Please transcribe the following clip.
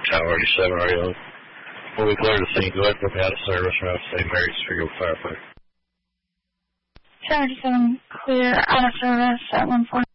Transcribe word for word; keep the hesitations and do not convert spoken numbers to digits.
Tower eighty-seven, are you on? When we clear the scene, go ahead and put me out of service, or I'll say Mary's Figure Firefighter. seventy-seven, clear, out of service at one four.